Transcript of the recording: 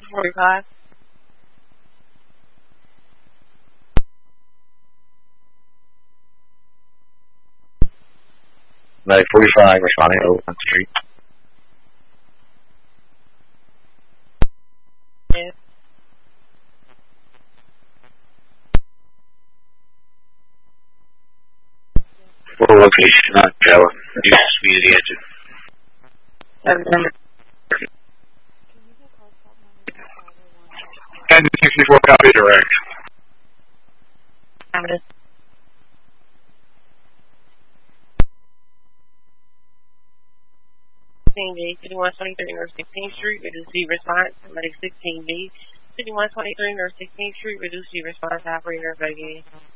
45. Medic 45 responding to Oakland Street. Yeah. Full location on Joe. Reduce speed of the engine. 1064 copy direct. Affirmative. 16B, 5123 North 16th Street, reduce the response. Medic 16B, 5123 North 16th Street, reduce the response. Operator,